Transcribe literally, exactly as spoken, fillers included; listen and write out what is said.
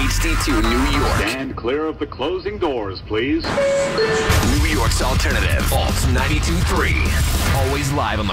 H D two New York. Stand clear of the closing doors, please. New York's alternative. Alt ninety-two point three. Always live on the